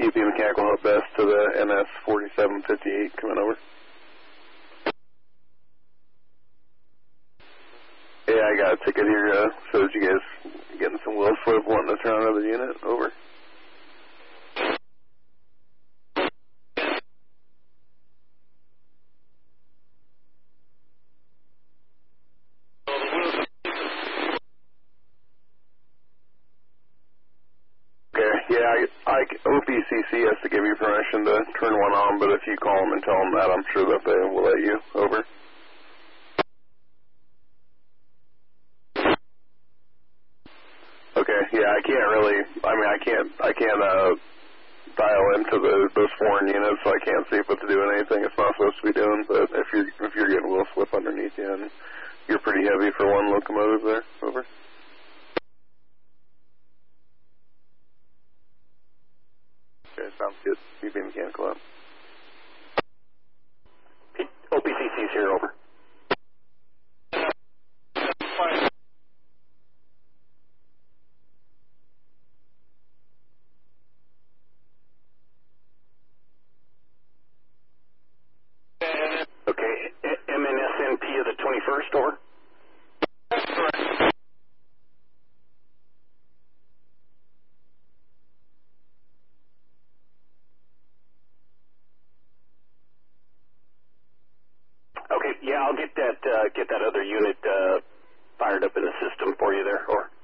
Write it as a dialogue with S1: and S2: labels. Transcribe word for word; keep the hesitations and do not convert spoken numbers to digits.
S1: T P Mechanical Help Desk to the M S forty-seven fifty-eight coming over. Yeah, I got a ticket here, uh, shows you guys getting some wheel slip, wanting to turn another unit, over. Okay, yeah, I, I, O P C C has to give you permission to turn one on, but if you call them and tell them that, I'm sure that they will let you, over. Okay, yeah, I can't really, I mean, I can't, I can't, uh, dial into the, those foreign units, so I can't see if it's doing anything it's not supposed to be doing, but if you're, if you're getting wheel slip underneath you, and you're pretty heavy for one locomotive there, over. Okay, sounds good. T P Mechanical up.
S2: O P C C's here, over. Okay, M N S N P of the twenty-first, over. Okay, yeah, I'll get that uh, get that other unit uh, fired up in the system for you there, over.